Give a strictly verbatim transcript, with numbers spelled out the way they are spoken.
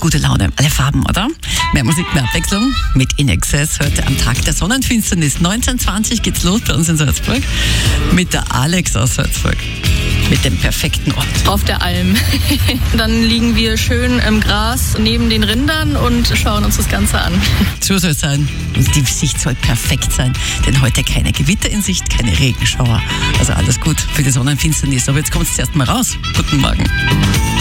gute Laune, alle Farben, oder? Mehr Musik, mehr Abwechslung mit In Excess. Heute am Tag der Sonnenfinsternis. neunzehn Uhr zwanzig geht's los bei uns in Salzburg mit der Alex aus Salzburg. Mit dem perfekten Ort. Auf der Alm. Dann liegen wir schön im Gras neben den Rindern und schauen uns das Ganze an. So soll es sein. Und die Sicht soll perfekt sein. Denn heute keine Gewitter in Sicht, keine Regenschauer. Also alles gut für die Sonnenfinsternis. Aber jetzt kommt es erst mal raus. Guten Morgen.